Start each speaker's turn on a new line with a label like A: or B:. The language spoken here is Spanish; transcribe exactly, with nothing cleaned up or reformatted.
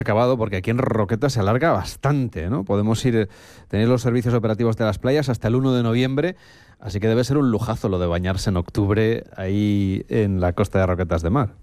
A: acabado, porque aquí en Roquetas se alarga bastante, ¿no? Podemos ir, tener los servicios operativos de las playas hasta el uno de noviembre, así que debe ser un lujazo lo de bañarse en octubre ahí en la costa de Roquetas de Mar.